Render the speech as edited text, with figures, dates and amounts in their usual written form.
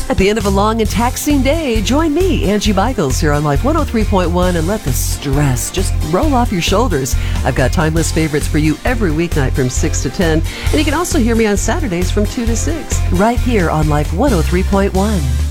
At the end of a long and taxing day, join me, Angie Michaels, here on Life 103.1, and let the stress just roll off your shoulders. I've got timeless favorites for you every weeknight from 6 to 10, and you can also hear me on Saturdays from 2 to 6, right here on Life 103.1.